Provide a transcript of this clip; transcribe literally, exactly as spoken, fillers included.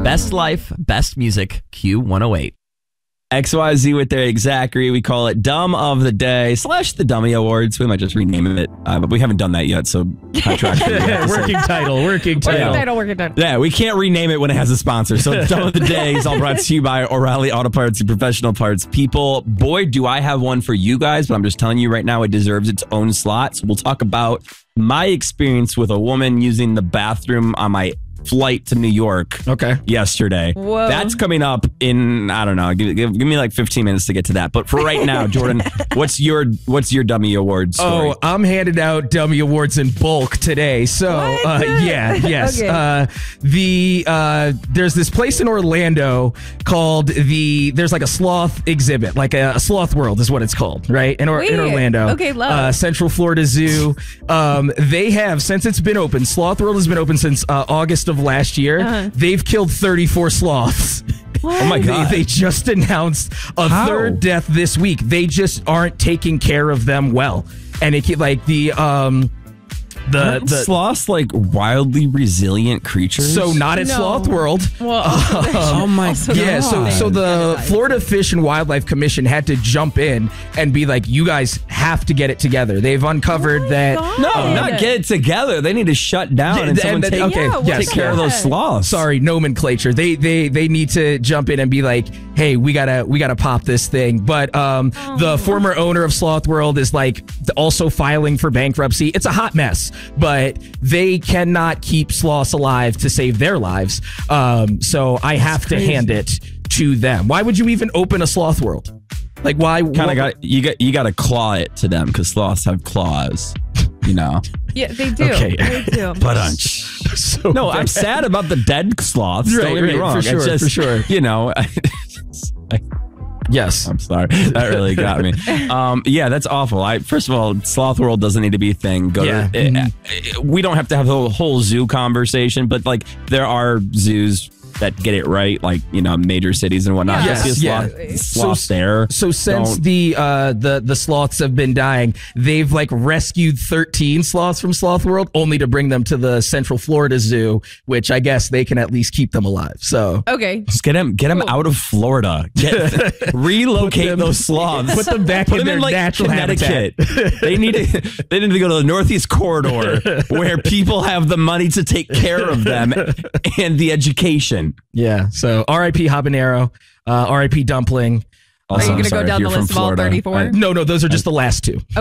Best life, best music, Q one oh eight. X Y Z with their Exactly. We call it Dumb of the Day slash the Dummy Awards. We might just rename it, uh, but we haven't done that yet. So contractually, working title, working title, working title, working title. Yeah, we can't rename it when it has a sponsor. So Dumb of the Day is all brought to you by O'Reilly Auto Parts and Professional Parts People. Boy, do I have one for you guys, but I'm just telling you right now, it deserves its own slot. So we'll talk about my experience with a woman using the bathroom on my flight to New York okay. yesterday. Whoa. That's coming up in, I don't know, give, give, give me like fifteen minutes to get to that. But for right now, Jordan, what's your what's your Dummy Award story? Oh, I'm handing out Dummy Awards in bulk today. So, uh, yeah, yes. Okay. Uh, the uh, there's this place in Orlando called the, there's like a sloth exhibit, like a, a sloth world is what it's called, right? In, or, in Wait. Orlando. Okay, love. Uh, Central Florida Zoo. Um, they have, since it's been open, Sloth World has been open since uh, August of last year. Uh-huh. They've killed thirty-four sloths. What? Oh my God. They, they just announced a How? third death this week. They just aren't taking care of them well. And it keep like the um the, Aren't the sloths like wildly resilient creatures? so not at No. Sloth World. Well, oh my also God. Yeah, so so the Sanitized. Florida Fish and Wildlife Commission had to jump in and be like, you guys have to get it together. They've uncovered Oh my that God. No, Oh. not get it together. They need to shut down Yeah, and and someone then- take, okay, Yeah, what yes, take care of the those heck? sloths. sorry, nomenclature. They they they need to jump in and be like, hey, we gotta we gotta pop this thing. But um, the former owner of Sloth World is like also filing for bankruptcy. It's a hot mess, but they cannot keep sloths alive to save their lives. Um, so I have to hand it to them. Why would you even open a Sloth World? Like why? Kind what- of got you got you got to claw it to them because sloths have claws. You know. yeah, they do. Okay. They do. But um, so no, I'm sad about the dead sloths. Right, Don't get me right, wrong. for It's sure, just, for sure. You know. I, yes. I'm sorry. That really got me. Um, yeah, that's awful. I first of all, Sloth World doesn't need to be a thing. Go Yeah. to, uh, we don't have to have the whole, whole zoo conversation, but like there are zoos that get it right, like you know, major cities and whatnot. Yeah. Just see a sloth, Yes, sloth So- there. So since Don't- the uh, the the sloths have been dying, they've like rescued thirteen sloths from Sloth World, only to bring them to the Central Florida Zoo, which I guess they can at least keep them alive. So Okay. Just get them, get them Cool. out of Florida. Get, relocate them- those sloths. put them back Put in them their natural Connecticut. they need to. They need to go to the Northeast Corridor, where people have the money to take care of them and the education. yeah. So R I P Habanero, uh, R I P Dumpling. Are Also, you I'm going to go sorry if down the you're from list of all Florida. thirty-four? I- No, no, those are just the last two.